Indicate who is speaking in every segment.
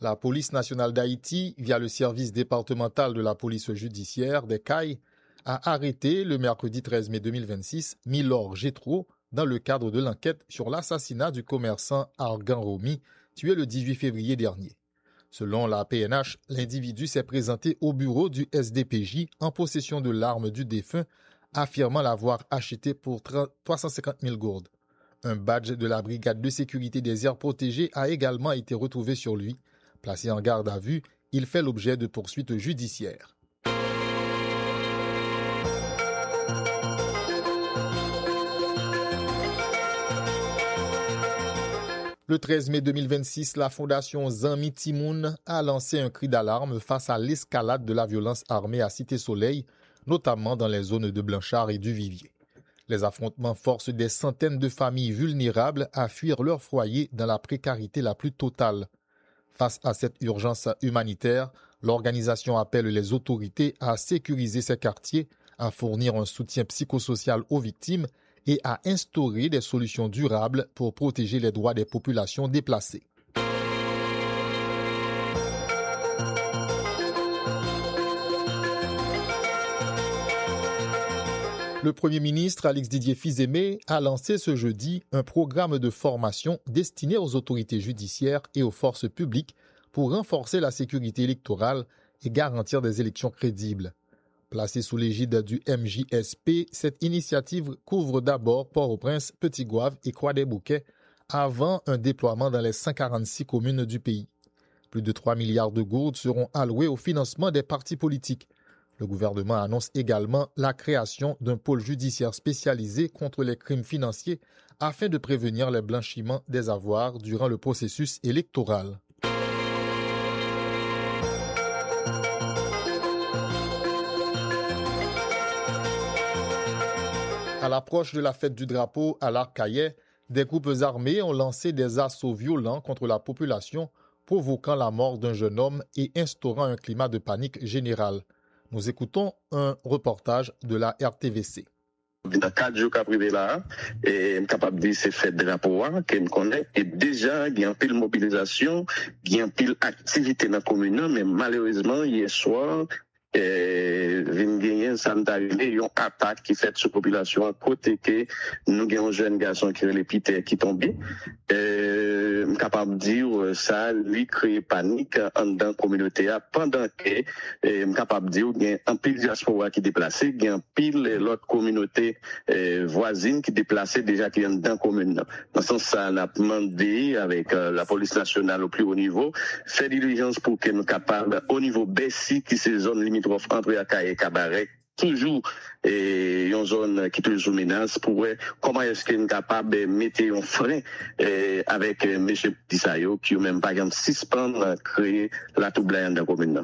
Speaker 1: La police nationale d'Haïti, via le service départemental de la police judiciaire des CAI, a arrêté le mercredi 13 mai 2026 Milor Gétro dans le cadre de l'enquête sur l'assassinat du commerçant Argan Romi, tué le 18 février dernier. Selon la PNH, l'individu s'est présenté au bureau du SDPJ en possession de l'arme du défunt, affirmant l'avoir acheté pour 350 000 gourdes. Un badge de la brigade de sécurité des aires protégées a également été retrouvé sur lui. Placé en garde à vue, il fait l'objet de poursuites judiciaires. Le 13 mai 2026, la fondation Zami Timoun a lancé un cri d'alarme face à l'escalade de la violence armée à Cité-Soleil, notamment dans les zones de Blanchard et du Vivier. Les affrontements forcent des centaines de familles vulnérables à fuir leur foyer dans la précarité la plus totale. Face à cette urgence humanitaire, l'organisation appelle les autorités à sécuriser ces quartiers, à fournir un soutien psychosocial aux victimes et à instaurer des solutions durables pour protéger les droits des populations déplacées. Le Premier ministre Alix Didier Fils-Aimé a lancé ce jeudi un programme de formation destiné aux autorités judiciaires et aux forces publiques pour renforcer la sécurité électorale et garantir des élections crédibles. Placée sous l'égide du MJSP, cette initiative couvre d'abord Port-au-Prince, Petit-Goâve et Croix-des-Bouquets avant un déploiement dans les 146 communes du pays. Plus de 3 milliards de gourdes seront alloués au financement des partis politiques. Le gouvernement annonce également la création d'un pôle judiciaire spécialisé contre les crimes financiers afin de prévenir le blanchiment des avoirs durant le processus électoral. À l'approche de la fête du drapeau à l'Arcaillet, des groupes armés ont lancé des assauts violents contre la population, provoquant la mort d'un jeune homme et instaurant un climat de panique générale. Nous écoutons un reportage de la RTVC.
Speaker 2: Dans 4 jours qu'après là, et je suis capable de dire c'est fait de drapeau que me connaît et déjà il y a un pile mobilisation, il y a un pile activité dans la commune, mais malheureusement hier soir vin gagner ça nous arrivé une attaque qui fait sur population à côté que nous avons un jeune garçon qui est les Peter qui tombé capable de dire ça lui crée panique en dans la communauté pendant que capable de dire il y a un pile diaspora qui déplacé il y a un pile l'autre communauté voisine qui déplacé déjà qui est dans la commune dans ce sens ça on a demandé avec la police nationale au plus haut niveau faire diligence pour que nous capables au niveau Bessie qui c'est zone limitrophe entre Akaye et Cabaret toujours une zone qui toujours menace pour comment est-ce qu'on est capable de mettre un frein avec monsieur Tissayo qui même par exemple suspendre créer la Toublaine dans la commune.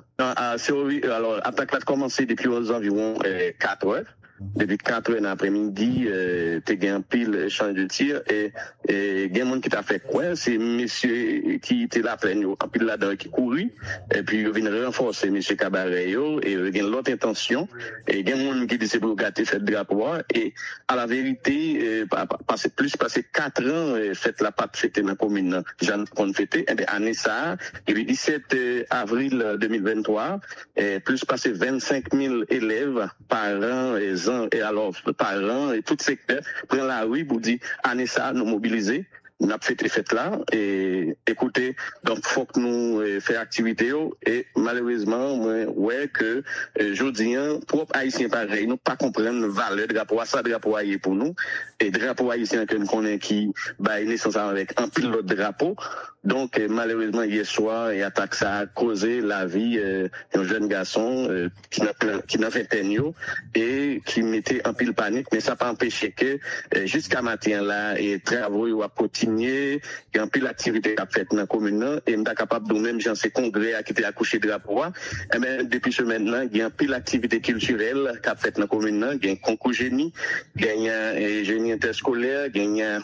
Speaker 2: Alors attaque a commencé depuis environ 4 heures. Depuis 4 heures l'après-midi, t'es gagné un pile échange de tir et il y a un monde qui t'a fait quoi? C'est monsieur qui était là plein en pile là-dedans qui couru et puis il vient renforcer monsieur Cabaret et il y a l'autre intention et il y a un monde qui dit c'est pour gâter fait drapeau et à la vérité passer 4 ans fait la patte fêter dans la commune Jeanne qu'on fêter et bien année ça le 17 avril 2023 plus passer 25 000 élèves par an et alors parents et tout secteur prennent la rue pour dire année ça nous mobiliser nous avons fait fête là et écoutez donc faut que nous faire activité et malheureusement ouais que jodi propre haïtien pareil nous pas comprendre valeur drapeau ça drapeau haïtien pour nous et drapeau haïtien que nous connaît qui bail naissance avec un pilote drapeau donc malheureusement hier soir et attaque ça a causé la vie d'un jeune garçon qui n'a 20 ans et qui mettait en pile panique mais ça pas empêché que jusqu'à matin là et travaux à continuer il y a un pile d'activité qu'a fait dans la commune et on est capable de même gens ces congrès qui était accouché drapeau et ben depuis ce maintenant il y a un pile d'activité culturelle qu'a fait dans la commune il y a un concours génie il y a un génie interscolaire il y a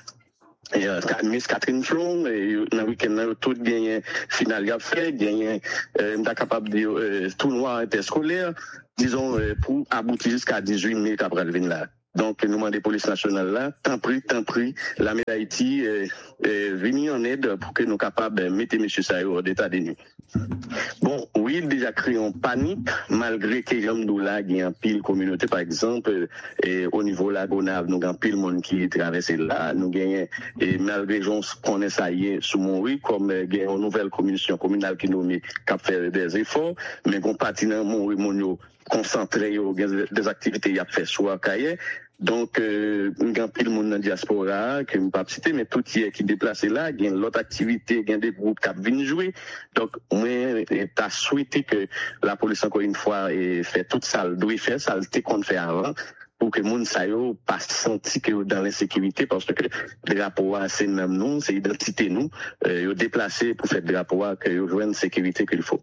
Speaker 2: Miss Catherine Flon et dans le week-end tout bien final il a fait bien on est capable de tournoi interscolaire disons pour aboutir jusqu'à 18 minutes après le venir là. Donc, nous demandons police nationale là, tant pris, l'armée d'Haïti venir en aide pour que nous capables de mettre M. Sayo en état de nuit. Bon, oui, déjà créé en panique, malgré que Jamdoula, il y a un pile communauté, par exemple, et au niveau de la Gonave, nous avons pile monde qui traverse là, nous gagnons, et malgré qu'on connaît ça y est, sous mon oui, comme il y a une nouvelle commission communale qui nous met, qui fait des efforts, mais qu'on partit dans mon oui, mon concentré, des activités, il y a fait soit cahier. Donc, nous avons pile monde dans la diaspora, que nous pas citer, mais tout qui déplacé là, il y a l'autre activité, il y a des groupes qui viennent jouer. Donc, moi, t'as souhaité que la police, encore une fois, fait tout ça, doit faire, ça le qu'on fait avant, pour que moun sa yo pas senti que dans l'insécurité, parce que le drapeau, c'est même nous, c'est identité nous, yo déplacé pour faire le drapeau, que yo joignent sécurité qu'il faut.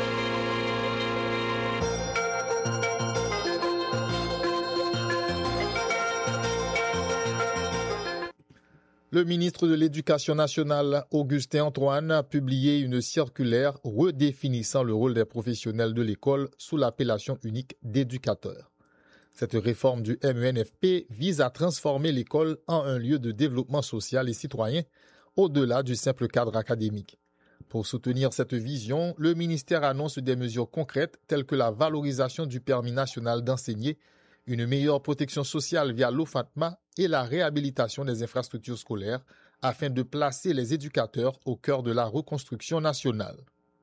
Speaker 1: Le ministre de l'Éducation nationale, Augustin Antoine, a publié une circulaire redéfinissant le rôle des professionnels de l'école sous l'appellation unique d'éducateur. Cette réforme du MENFP vise à transformer l'école en un lieu de développement social et citoyen, au-delà du simple cadre académique. Pour soutenir cette vision, le ministère annonce des mesures concrètes telles que la valorisation du permis national d'enseigner, une meilleure protection sociale via l'OFATMA et la réhabilitation des infrastructures scolaires afin de placer les éducateurs au cœur de la reconstruction nationale.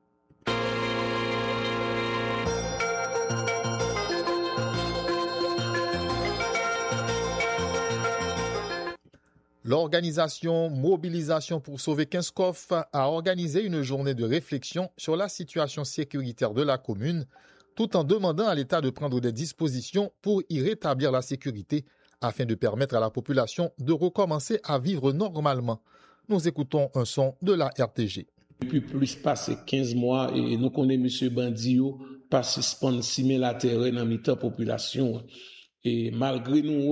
Speaker 1: L'organisation Mobilisation pour sauver Kinskov a organisé une journée de réflexion sur la situation sécuritaire de la commune, tout en demandant à l'État de prendre des dispositions pour y rétablir la sécurité afin de permettre à la population de recommencer à vivre normalement. Nous écoutons un son de la RTG.
Speaker 3: Depuis plus passé 15 mois, et nous connaissons M. Bandio, pas suspendre la terre dans la population. Et malgré nous,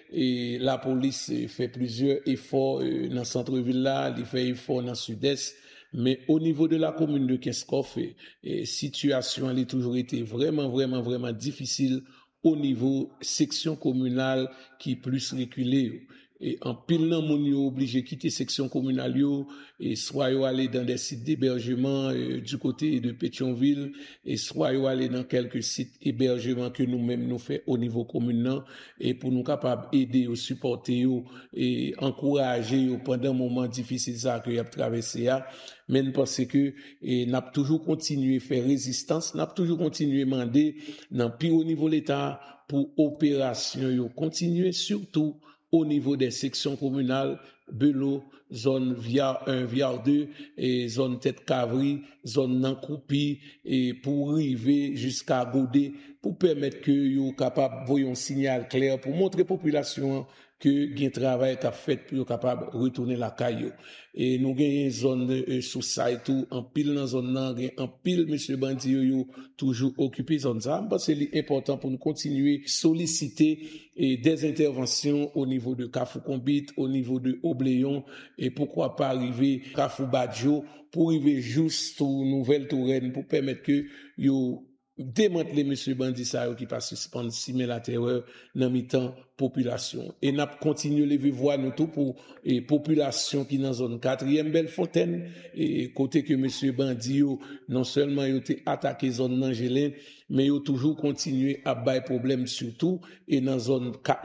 Speaker 3: et la police fait plusieurs efforts dans le centre-ville là, il fait efforts dans le sud-est. Mais au niveau de la commune de Kinskov, situation a toujours été vraiment difficile au niveau section communale qui est plus reculée. Et en pile nan moun yo obligé quitter section communale yo et soit yo aller dans des sites d'hébergement du côté de Pétionville et soit yo aller dans quelques sites d'hébergement que nous-mêmes nous fait au niveau communal et pour nous capable aider ou supporter yo et encourager yo pendant un moment difficile ça que y a traversé là. Mais nous pensons que n'a toujours continué faire résistance, n'a toujours continué demander dans plus haut niveau l'État pour opération yo continuer surtout au niveau des sections communales, Belo, zone Viard 1, Viard 2, et zone Tête Cavri, zone Nankoupi, et pour arriver jusqu'à Godé, pour permettre que vous capable voyons un signal clair pour montrer population que gen travail qu'a fait pour capable retourner la caillou. Et nous gagnons zone sous ça et tout en pile dans zone nan en pile monsieur bandi yo toujours occupé zone ça parce que c'est important pour nous continuer solliciter et des interventions au niveau de Kafou-Kombit, au niveau de Obléon et pourquoi pas arriver Kafou-Badjo pour arriver juste aux Nouvelle-Touraine pour permettre que yo démanteler monsieur bandi ça qui pas suspendre simer la terreur dans mi-temps population et n'a continuer lever voix nous tout pour et population qui dans zone 4e Bellefontaine et côté que monsieur bandi non seulement yo été attaqué zone Nangelin mais yo toujours continuer à bailler problème surtout et dans zone 4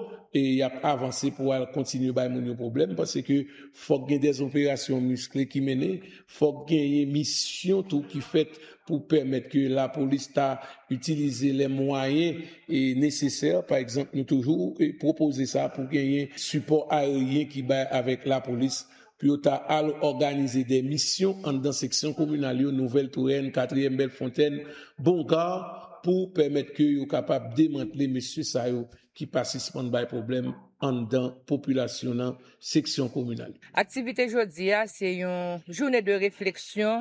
Speaker 3: et y a avancé pour continuer bailler mon problème parce que faut gagner des opérations musclées qui menées faut gagner mission tout qui fait pour permettre que la police t'a utilisé les moyens nécessaires. Par exemple, nous toujours proposer ça pour gagner support aérien qui bat avec la police. Puis on a organisé des missions en dans section communale Nouvelle-Touraine, 4e Bellefontaine, Bongar pour permettre que yo capable démanteler monsieur Sayo qui participent à problème en dans population dans section communale.
Speaker 4: Activité aujourd'hui c'est une journée de réflexion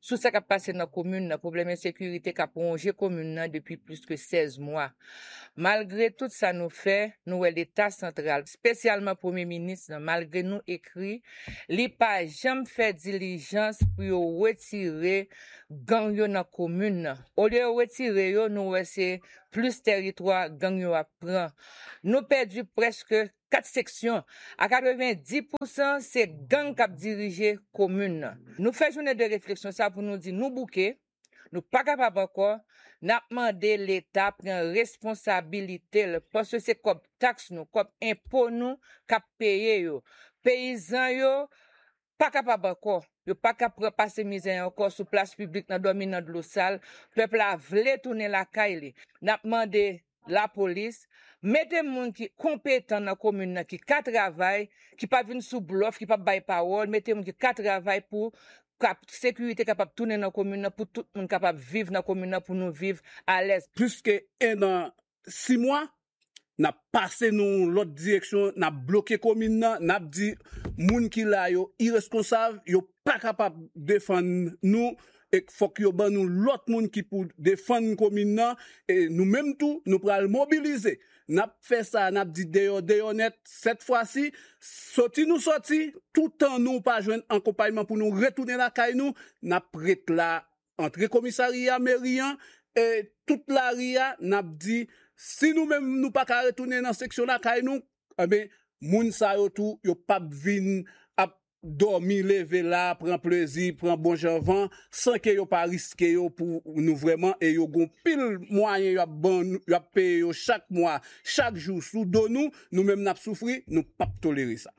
Speaker 4: Sous ça qui a passé dans la commune, le problème de sécurité qui a prolongé la commune depuis plus que 16 mois. Malgré tout ça nous fait, nous l'État central, spécialement Premier ministre, malgré nous écrit, li pas jamais fait diligence pour retirer gang yo dans la commune. Au lieu de retirer yo, nous c'est plus territoire gang yo a prend. Nous perdu presque 4 sections. À 90%, c'est gang qui a dirigé commune. Nous faisons journée de réflexion ça pour nous dire, nous bouquet, nous pas capable encore, n'a demandé l'État prend responsabilité parce que c'est comme taxe nous, comme impôt nous qu'a payer yo. Paysans yo pas capable encore. Yo pas capable passer misère encore sur place publique dans dominant de l'eau sale. Peuple a vle tourner la caille. N'a demandé la police, mettez moun qui compétent dans la commune, qui ka travail, qui pas vinn sous bluff, qui pas bay parole, mettez moun qui ka travail pour sécurité capable tourner dans la commune, pour tout le monde capable vivre dans la commune, pour nous vivre à l'aise.
Speaker 5: Plus que dans 6 mois, n'a passé nous l'autre direction, n'a bloqué commune, n'a dit moun qui là yo irresponsable, yo pas capable défendre nous. Et faut que yo ban nous l'autre monde qui pour défendre commune nan et nous même tout nous pral mobiliser n'a fait ça n'a dit dehors net cette fois-ci sorti tout temps nous pas joindre accompagnement pour nous retourner la caille nous n'a prête là entre commissariat mairie et toute la ria n'a dit si nous même nous pas retourner dans section la caille nous eh ben moun sa yo tout yo pas vinn dormir, lever là, prendre plaisir, prendre bon vent, sans que yo pas risquer yo pour nous vraiment, et yo gon pile moyen yo a payer yo chaque mois, chaque jour, sous dos nous même n'a souffrir, nous pas tolérer ça.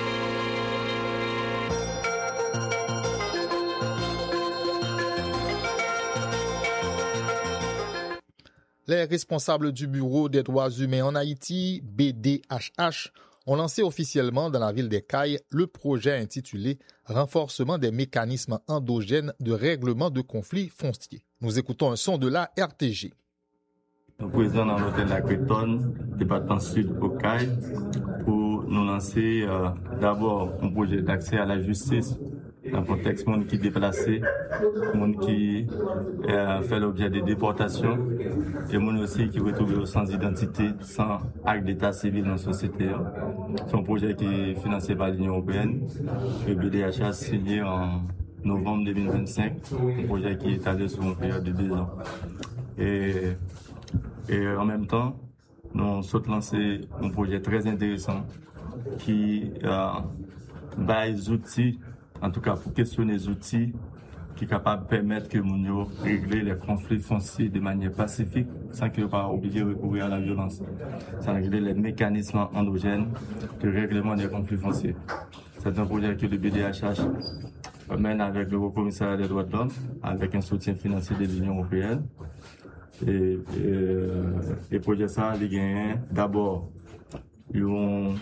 Speaker 1: Les responsables du Bureau des droits humains en Haïti, BDHH, ont lancé officiellement dans la ville des Cayes le projet intitulé « Renforcement des mécanismes endogènes de règlement de conflits fonciers ». Nous écoutons un son de la RTG.
Speaker 6: Nous sommes présents dans l'hôtel La Cretonne, département sud au Cayes, pour nous lancer d'abord un projet d'accès à la justice dans le contexte monde qui est déplacé, monde qui fait l'objet de déportations et monde aussi qui retrouve sans identité, sans acte d'état civil dans la société. C'est un projet qui est financé par l'Union européenne, que BDH a signé en novembre 2025, un projet qui est étalé sur une période de 2 ans. Et en même temps, nous sommes lancé un projet très intéressant qui a des outils, en tout cas pour questionner les outils qui sont capables de permettre que nous régler les conflits fonciers de manière pacifique sans qu'ils ne soient pas obligés de recourir à la violence. Ça régler les mécanismes endogènes de règlement des conflits fonciers. C'est un projet que le BDHH mène avec le Haut Commissariat des droits de l'homme, avec un soutien financier de l'Union européenne. Et le projet ça, il gagne d'abord un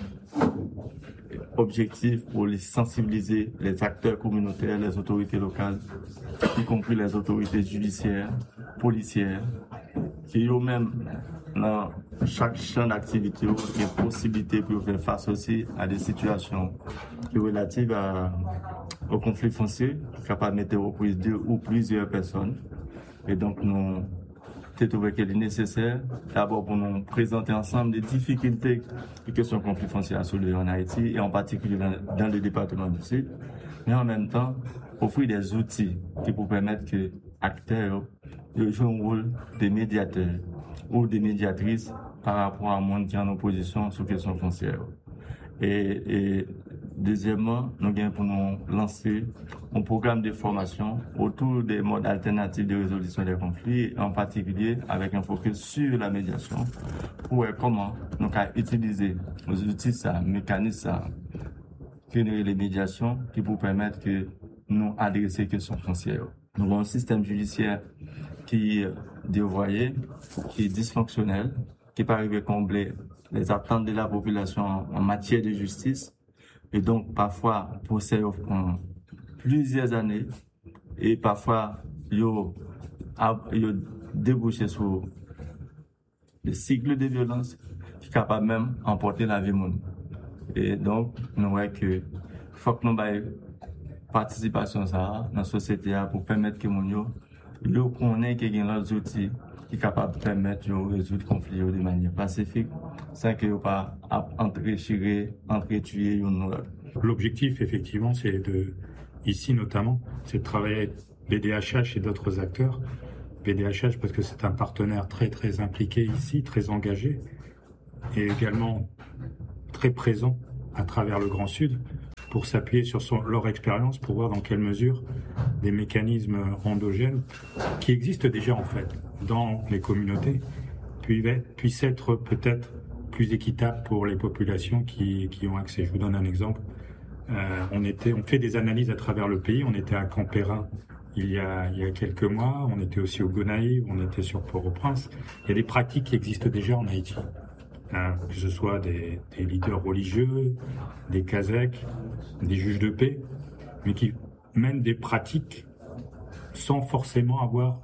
Speaker 6: objectif pour les sensibiliser les acteurs communautaires, les autorités locales, y compris les autorités judiciaires, policières, qui eux-mêmes, dans chaque champ d'activité, ont une possibilité pour faire face aussi à des situations relatives au conflit foncier, capable de mettre aux prises 2 ou plusieurs personnes. Et donc, nous trouvé qu'il est nécessaire d'abord pour nous présenter ensemble les difficultés et questions de conflit foncier à soulever en Haïti et en particulier dans le département du Sud, mais en même temps offrir des outils qui pour permettre que les acteurs jouent un rôle de médiateurs ou de médiatrices par rapport à un monde qui est en opposition sur questions foncières. Et deuxièmement, nous avons pour nous lancer un programme de formation autour des modes alternatifs de résolution des conflits, en particulier avec un focus sur la médiation, pour voir comment nous avons utilisé les outils, les mécanismes, créer les médiations qui pour permettre que nous adresser les questions foncières. Nous avons un système judiciaire qui est dévoyé, qui est dysfonctionnel, qui peut arriver à combler les attentes de la population en matière de justice. Et donc, parfois, le procès prend plusieurs années et parfois, il débouché sur des cycles de violence qui sont capables même d'emporter la vie monde. Et donc, nous voyons que faut que nous ayons participation ça dans la société pour permettre que mon yo connaît que gen l'autre outils qui capable de permettre de résoudre conflit de manière pacifique sans que pas entrer tuer une autre.
Speaker 7: L'objectif effectivement ici notamment c'est de travailler avec BDHH et d'autres acteurs. BDHH parce que c'est un partenaire très très impliqué ici, très engagé et également très présent à travers le Grand Sud pour s'appuyer sur leur expérience pour voir dans quelle mesure des mécanismes endogènes qui existent déjà en fait dans les communautés puissent être peut-être plus équitables pour les populations qui ont accès. Je vous donne un exemple. On fait des analyses à travers le pays. On était à Campérin il y a quelques mois. On était aussi au Gonaïves. On était sur Port-au-Prince. Il y a des pratiques qui existent déjà en Haïti. Que ce soit des leaders religieux, des casecs, des juges de paix, mais qui mènent des pratiques sans forcément avoir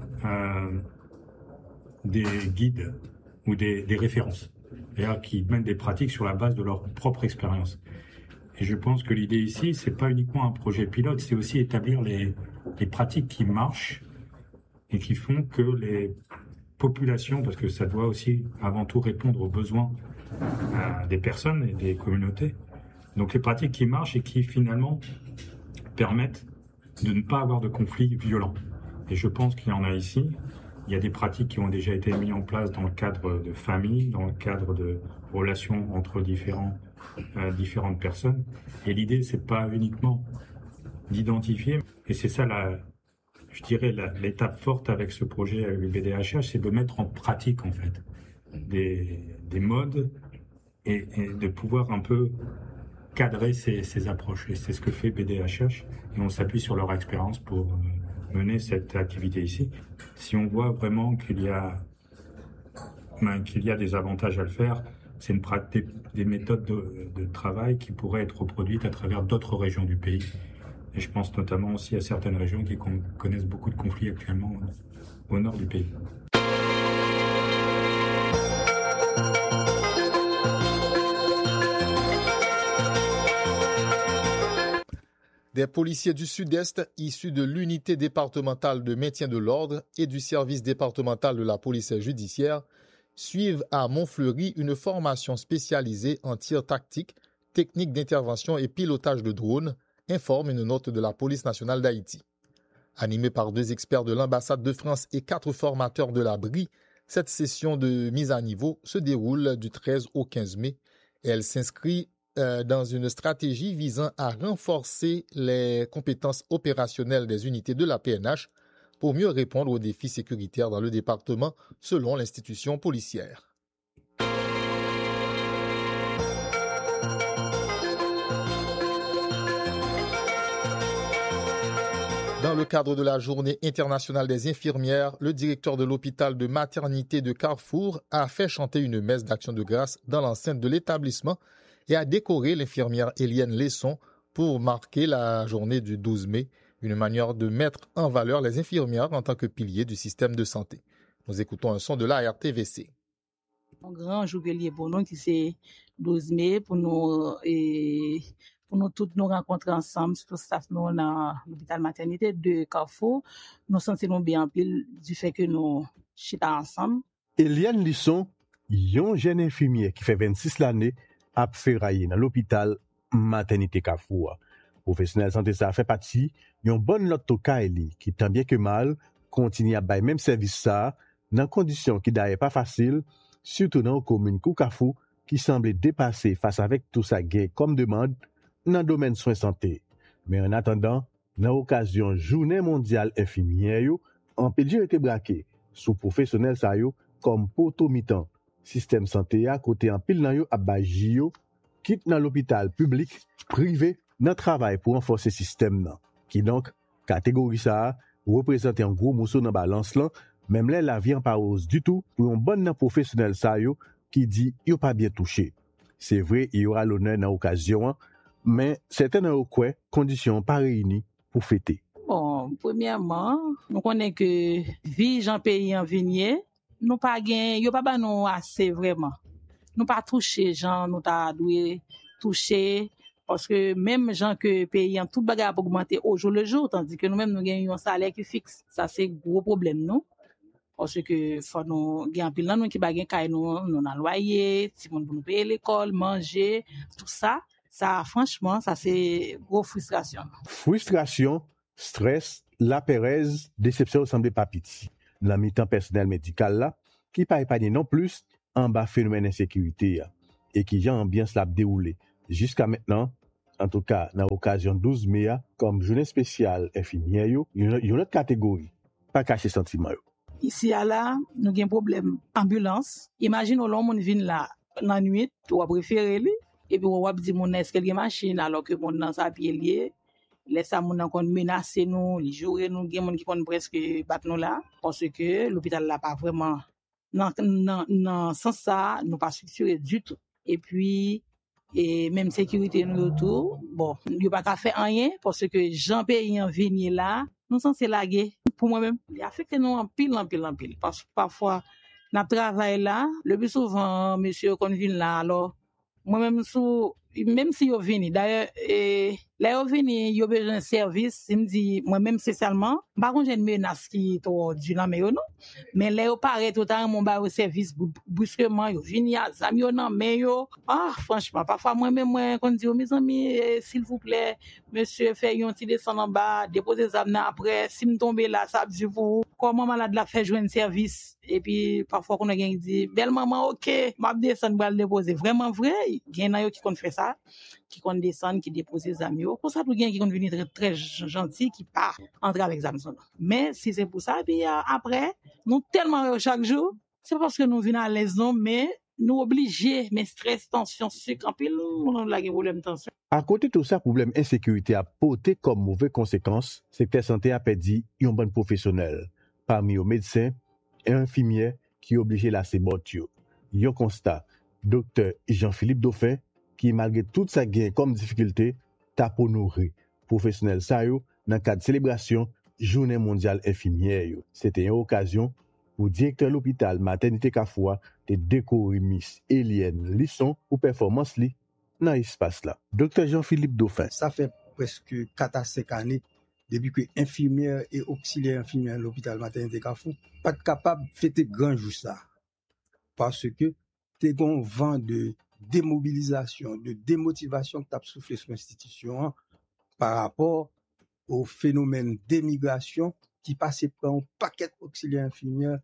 Speaker 7: des guides ou des références. C'est-à-dire qui mènent des pratiques sur la base de leur propre expérience. Et je pense que l'idée ici, c'est pas uniquement un projet pilote, c'est aussi établir les pratiques qui marchent et qui font que les population, parce que ça doit aussi avant tout répondre aux besoins des personnes et des communautés. Donc les pratiques qui marchent et qui finalement permettent de ne pas avoir de conflits violents. Et je pense qu'il y en a ici. Il y a des pratiques qui ont déjà été mises en place dans le cadre de famille, dans le cadre de relations entre différentes personnes. Et l'idée, c'est pas uniquement d'identifier, et c'est ça je dirais l'étape forte avec ce projet avec le BDHH, c'est de mettre en pratique en fait des modes et de pouvoir un peu cadrer ces approches. Et c'est ce que fait BDHH et on s'appuie sur leur expérience pour mener cette activité ici. Si on voit vraiment qu'il y a des avantages à le faire, c'est des méthodes de travail qui pourraient être reproduites à travers d'autres régions du pays. Et je pense notamment aussi à certaines régions qui connaissent beaucoup de conflits actuellement au nord du pays.
Speaker 1: Des policiers du Sud-Est issus de l'unité départementale de maintien de l'ordre et du service départemental de la police judiciaire suivent à Montfleury une formation spécialisée en tir tactique, technique d'intervention et pilotage de drones, informe une note de la police nationale d'Haïti. Animée par 2 experts de l'ambassade de France et 4 formateurs de la BRI, cette session de mise à niveau se déroule du 13 au 15 mai et elle s'inscrit dans une stratégie visant à renforcer les compétences opérationnelles des unités de la PNH pour mieux répondre aux défis sécuritaires dans le département, selon l'institution policière. Dans le cadre de la Journée internationale des infirmières, le directeur de l'hôpital de maternité de Carrefour a fait chanter une messe d'action de grâce dans l'enceinte de l'établissement et a décoré l'infirmière Eliane Lesson pour marquer la journée du 12 mai, une manière de mettre en valeur les infirmières en tant que piliers du système de santé. Nous écoutons un son de la RTVC.
Speaker 8: Un grand jour pour nous qui c'est 12 mai pour nous toutes nous rencontrer ensemble, tout staff nous dans l'hôpital maternité de Carrefour. Nous sentons bien en pile du fait que nous chita ensemble.
Speaker 9: Eliane Lisson, une jeune infirmière qui fait 26 l'année, a ferraillé dans l'hôpital maternité Carrefour. Professionnel santé ça fait partie d'une bonne lot au cas qui tant bien que mal continue à bailler même service ça dans conditions qui d'ailleurs pas facile, surtout dans une commune Carrefour qui semble dépasser face avec tout ça gain comme demande dans le domaine soins santé. Mais en attendant, dans l'occasion journée mondiale infirmière, on peut dire été braqué sous professionnel ça yo comme poto mi-temps. Système santé à côté en pile nan yo abaji yo quitte dans l'hôpital public privé dans travail pour renforcer système nan. Qui donc catégorie ça représente un gros morceau dans balance là, même là la vie en pas hausse du tout pour un bon professionnel ça yo qui dit yo pas bien touché. C'est vrai, il y aura l'honneur dans occasion, mais certaines conditions pas réunies pour fêter.
Speaker 8: Bon, premièrement, nous connaissons que vie Jean pays en vigné, nous pas gain, yo pas nous assez vraiment. Nous pas toucher Jean, nous t'a doué toucher Parce que même gens que pays en tout bagage a augmenté au jour le jour, tandis que nous-mêmes nous gagnons un salaire qui fixe. Ça c'est gros problème, non? Parce que faut nous gagner pile nan nous qui bagay kay nous nan loyer, si moun pour nous payer l'école, manger, tout ça, franchement, ça c'est gros frustration.
Speaker 9: Frustration, stress, la pérèse, déception semble pas petit. Dans mi-temps personnel médical là, qui pas épargné non plus en bas phénomène d'insécurité et qui j'ai ambiance l'a déroulé jusqu'à maintenant. En tout cas, dans l'occasion 12 mai, comme journée spéciale infirmière, il y a une autre catégorie, pas cacher sentiment.
Speaker 8: Ici à là, nous avons un problème ambulance. Imagine au long mon vient là dans nuit, ou a préféré lui et puis on va dire mon est-ce qu'il y a machine alors que mon dans sa pied lié. Laisse ça mon kon menacer nous, les jouer nous gen mon qui kon presque battre nous là parce que l'hôpital là pas vraiment non sans ça, nous pas structuré du tout. Et puis et même sécurité nous autour, bon, il pas qu'à faire rien parce que Jean pays en venir là, nous censé laguer pour moi-même. Il affecte nous en pile parce que parfois n'a travail là, le plus souvent monsieur qu'on vient là alors moi-même même si yo vini d'ailleurs là yo vini yo besoin service, il me dit moi-même spécialement pas qu'on j'ai une menace qui trop du nan mais non mais là yo paraît totalement mon ba au service brusquement yo vini zami yo nan mais yo franchement parfois moi-même moi qu'on dit mes amis s'il vous plaît monsieur fait un petit descendre en bas déposer zam nan après si me tomber là ça dit vous comment malade la fait joindre service et puis parfois qu'on a gen dit belle maman OK m'a descendre pour le déposer vraiment vrai gen nan yo qui kon fait ça qui kon descendre qui déposer zam yo pour ça tout gen qui kon venir très gentil qui part entrer avec zam son mais si c'est pour ça puis après nous tellement chaque jour c'est parce que nous venons à l'aise non mais nous obligés mais stress tension sucre en pile on a la problème tension.
Speaker 9: À côté de tout ça, problème insécurité a porté comme mauvaise conséquence, secteur santé a perdu un bon professionnel parmi les médecins et infirmières qui obligé la sebotio. Yon constat, docteur Jean-Philippe Dauphin qui malgré toute sa gain comme difficulté t'a pour nourrir professionnel ça yo dans cadre célébration Journée mondiale infirmière yo. C'était une occasion pour directeur l'hôpital maternité Kafoua de décorer Miss Eliane Lisson pour performance li dans l'espace là. Docteur Jean-Philippe Dauphin.
Speaker 10: Ça fait presque 4 à 5 années depuis que infirmières et auxiliaires infirmières à l'hôpital maternité Kafou pas capable de fêter grand jour ça. Parce que t'es un vent de démobilisation, de démotivation que t'as soufflé sur l'institution par rapport au phénomène d'émigration qui passait par un paquet d'auxiliaires infirmières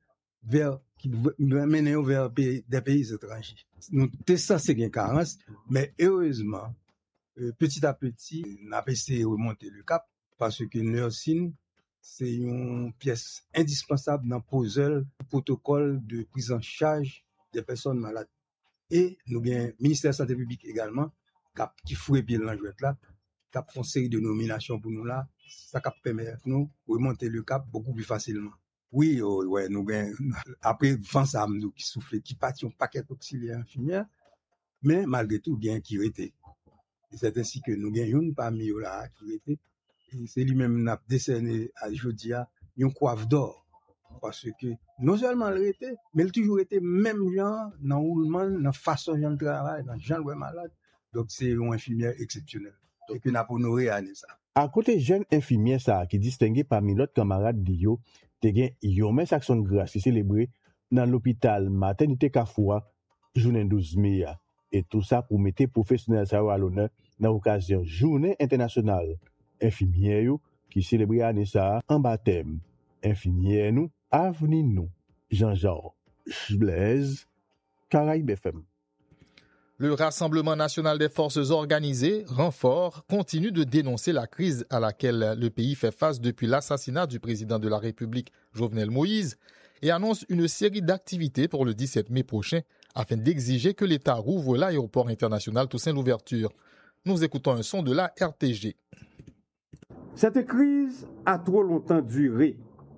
Speaker 10: qui menait vers des pays étrangers. Nous t'es censé gagner carence, mais heureusement, petit à petit, on a essayé de remonter le cap parce que nursing, c'est une pièce indispensable dans le protocole de prise en charge des personnes malades. Et nous avons le ministère de la Santé publique également, qui fouille bien l'enjouette là, qui a fait une série de nominations pour nous là, ça permet de nous remonter le cap beaucoup plus facilement. Oui, ouais, nous avons, après 20 ça, nous qui soufflent, qui partent un paquet d'auxiliaires infirmières, mais malgré tout, bien qui était. Et c'est ainsi que nous avons une parmi eux là, qui était, et c'est lui-même qui a décerné à Jodia une coiffe d'or. Parce que non seulement il était, mais il a toujours été même genre dans le roulement, dans la façon de travail, dans le genre de malade. Donc c'est une infirmière exceptionnelle. Et que nous avons honoré à ça.
Speaker 9: À côté jeune infirmière ça qui distingué parmi l'autre camarade d'Yo, te gen yon men action de grâce qui célébré dans l'hôpital maternité Kafoua journée 12 mai et tout ça pour mettre professionnel ça à l'honneur dans l'occasion journée internationale infirmière qui célébrait année ça en baptême. Infirmière nous, avenir nous. Jean-Jean Blaise, Caraïbes FM.
Speaker 1: Le Rassemblement national des forces organisées, Renfort, continue de dénoncer la crise à laquelle le pays fait face depuis l'assassinat du président de la République, Jovenel Moïse, et annonce une série d'activités pour le 17 mai prochain afin d'exiger que l'État rouvre l'aéroport international Toussaint Louverture. Nous écoutons un son de la RTG.
Speaker 11: Cette crise a trop longtemps duré.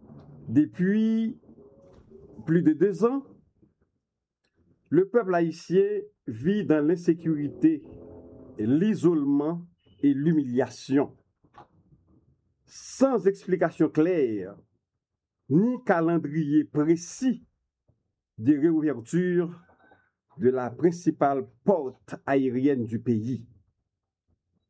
Speaker 11: Depuis plus de 2 ans, le peuple haïtien vit dans l'insécurité, l'isolement et l'humiliation. Sans explication claire, ni calendrier précis de réouverture de la principale porte aérienne du pays.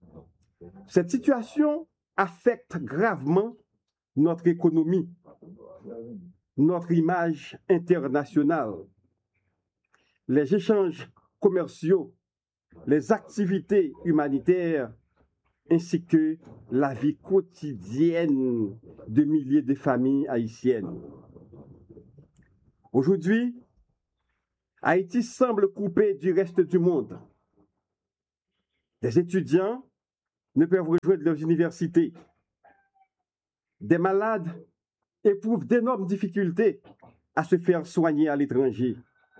Speaker 11: Cette situation affecte gravement notre économie, notre image internationale, les échanges commerciaux, les activités humanitaires, ainsi que la vie quotidienne de milliers de familles haïtiennes. Aujourd'hui, Haïti semble coupé du reste du monde. Des étudiants ne peuvent rejoindre leurs universités. Des malades éprouvent d'énormes difficultés à se faire soigner à l'étranger.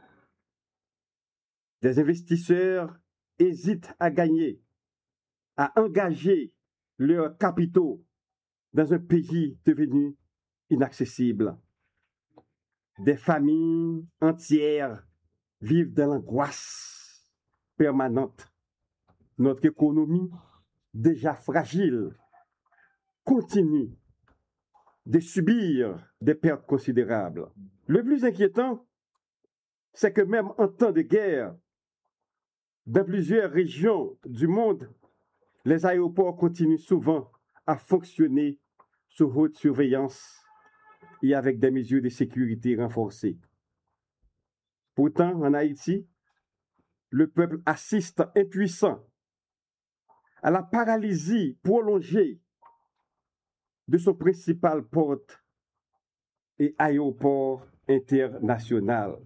Speaker 11: Des investisseurs hésitent à gagner, à engager leurs capitaux dans un pays devenu inaccessible. Des familles entières vivent dans l'angoisse permanente. Notre économie, déjà fragile, continue de subir des pertes considérables. Le plus inquiétant, c'est que même en temps de guerre, dans plusieurs régions du monde, les aéroports continuent souvent à fonctionner sous haute surveillance et avec des mesures de sécurité renforcées. Pourtant, en Haïti, le peuple assiste impuissant à la paralysie prolongée de son principal port et aéroport international.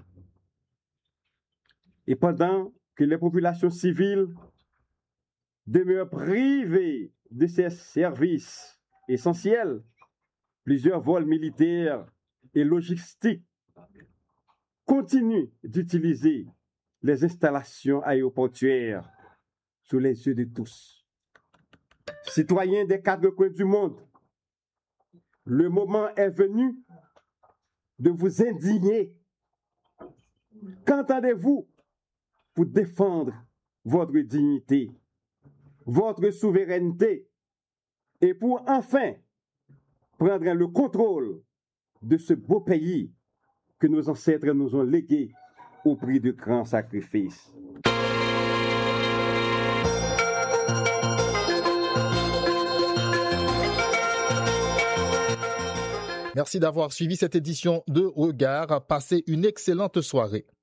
Speaker 11: Et pendant que les populations civiles demeurent privées de ces services essentiels, plusieurs vols militaires et logistiques continuent d'utiliser les installations aéroportuaires sous les yeux de tous. Citoyens des quatre coins du monde, le moment est venu de vous indigner. Qu'entendez-vous pour défendre votre dignité, votre souveraineté et pour enfin prendre le contrôle de ce beau pays que nos ancêtres nous ont légué au prix de grands sacrifices?
Speaker 1: Merci d'avoir suivi cette édition de Regard. Passez une excellente soirée.